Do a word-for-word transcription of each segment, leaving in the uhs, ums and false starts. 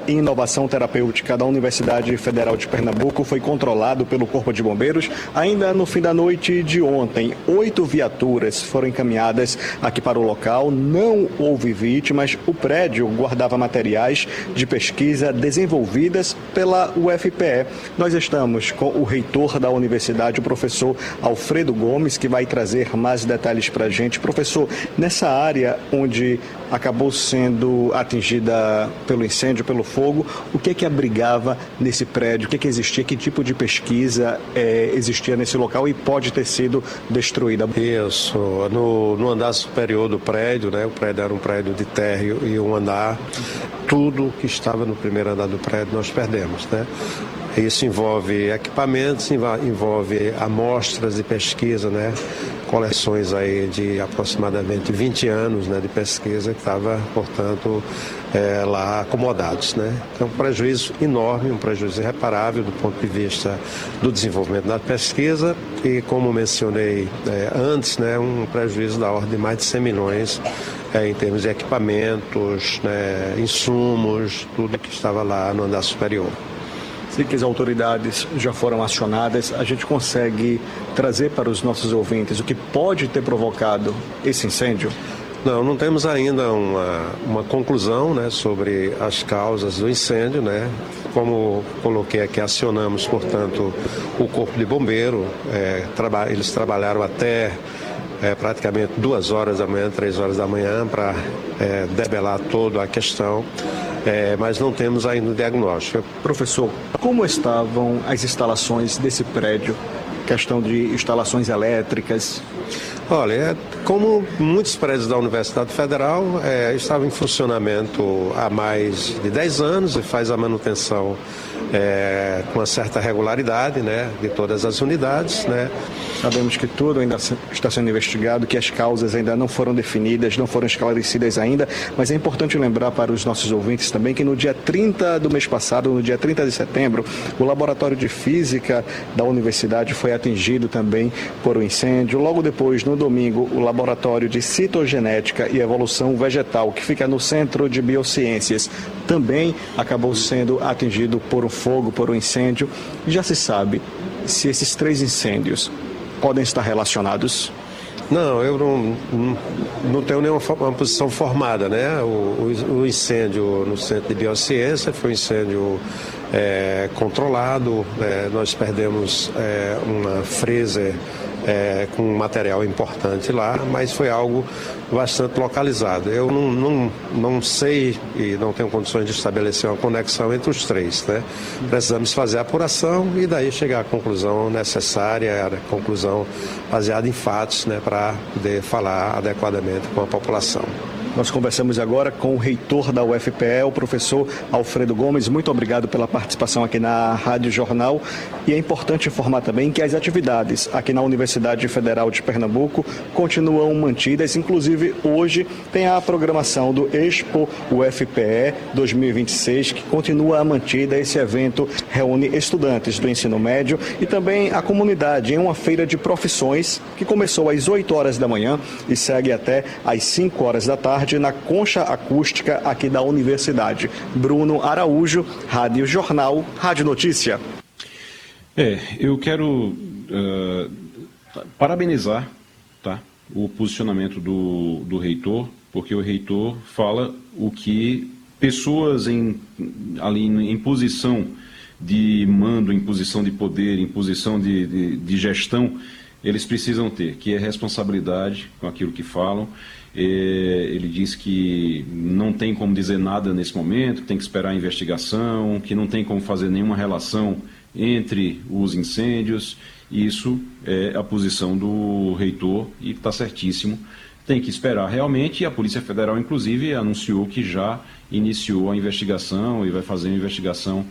e Inovação Terapêutica da Universidade Federal de Pernambuco foi controlado pelo Corpo de Bombeiros ainda no fim da noite de ontem. Oito viaturas foram encaminhadas aqui para o local, não houve vítimas. O prédio guardava materiais de pesquisa desenvolvidas pela U F P E. Nós estamos com o reitor da universidade, o professor Alfredo Gomes, que vai trazer mais detalhes para a gente. Professor, nessa área onde acabou sendo atingida pelo incêndio, pelo fogo, o que é que abrigava nesse prédio? O que é que existia? Que tipo de pesquisa é, existia nesse local e pode ter sido destruída? Isso, no, no andar superior do prédio, né? O prédio era um prédio de térreo e um andar, tudo que estava no primeiro andar do prédio nós perdemos, né? Isso envolve equipamentos, envolve amostras de pesquisa, né? Coleções aí de aproximadamente vinte anos, né, de pesquisa que estava, portanto, é, lá acomodados, né? Então, um prejuízo enorme, um prejuízo irreparável do ponto de vista do desenvolvimento da pesquisa e, como mencionei é, antes, né, um prejuízo da ordem de mais de cem milhões é, em termos de equipamentos, né, insumos, tudo que estava lá no andar superior. Sei que as autoridades já foram acionadas, a gente consegue trazer para os nossos ouvintes o que pode ter provocado esse incêndio? Não, não temos ainda uma, uma conclusão, né, sobre as causas do incêndio, né? Como coloquei aqui, acionamos, portanto, o Corpo de Bombeiro, é, traba- eles trabalharam até é, praticamente duas horas da manhã, três horas da manhã, para é, debelar toda a questão. É, mas não temos ainda o diagnóstico. Professor, como estavam as instalações desse prédio? Questão de instalações elétricas? Olha, é, como muitos prédios da Universidade Federal, é, estavam em funcionamento há mais de dez anos e faz a manutenção é, com uma certa regularidade, né, de todas as unidades, né. Sabemos que tudo ainda está sendo investigado, que as causas ainda não foram definidas, não foram esclarecidas ainda, mas é importante lembrar para os nossos ouvintes também que no dia trinta do mês passado, no dia trinta de setembro, o Laboratório de Física da Universidade foi atingido também por um incêndio. Logo depois, no domingo, o Laboratório de Citogenética e Evolução Vegetal, que fica no Centro de Biociências, também acabou sendo atingido por um fogo, por um incêndio. Já se sabe se esses três incêndios podem estar relacionados? Não, eu não, não, não tenho nenhuma uma posição formada, né? O, o, o incêndio no Centro de Biociência foi um incêndio é, controlado, é, nós perdemos é, uma freezer é, com um material importante lá, mas foi algo bastante localizado. Eu não, não, não sei e não tenho condições de estabelecer uma conexão entre os três, né? Precisamos fazer a apuração e daí chegar à conclusão necessária, a conclusão baseada em fatos, né, para poder falar adequadamente com a população. Nós conversamos agora com o reitor da U F P E, o professor Alfredo Gomes. Muito obrigado pela participação aqui na Rádio Jornal. E é importante informar também que as atividades aqui na Universidade Federal de Pernambuco continuam mantidas. Inclusive, hoje tem a programação do Expo U F P E dois mil e vinte e seis, que continua mantida. Esse evento reúne estudantes do ensino médio e também a comunidade em uma feira de profissões que começou às oito horas da manhã e segue até às cinco horas da tarde na concha acústica aqui da universidade. Bruno Araújo, Rádio Jornal, Rádio Notícia. É, eu quero uh, parabenizar, tá, o posicionamento do, do reitor, porque o reitor fala o que pessoas em, ali em posição de mando, em posição de poder, em posição de, de, de gestão, eles precisam ter, que é responsabilidade com aquilo que falam. Ele diz que não tem como dizer nada nesse momento, que tem que esperar a investigação, que não tem como fazer nenhuma relação entre os incêndios. Isso é a posição do reitor e está certíssimo. Tem que esperar realmente, e a Polícia Federal, inclusive, anunciou que já iniciou a investigação e vai fazer uma investigação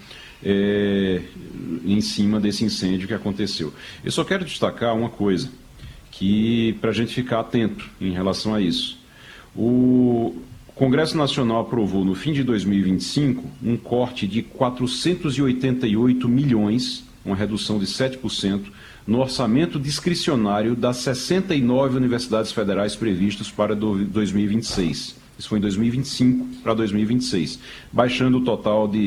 é, em cima desse incêndio que aconteceu. Eu só quero destacar uma coisa, que para a gente ficar atento em relação a isso. O Congresso Nacional aprovou no fim de dois mil e vinte e cinco um corte de quatrocentos e oitenta e oito milhões, uma redução de sete por cento, no orçamento discricionário das sessenta e nove universidades federais previstas para dois mil e vinte e seis. Isso foi em dois mil e vinte e cinco para dois mil e vinte e seis, baixando o total de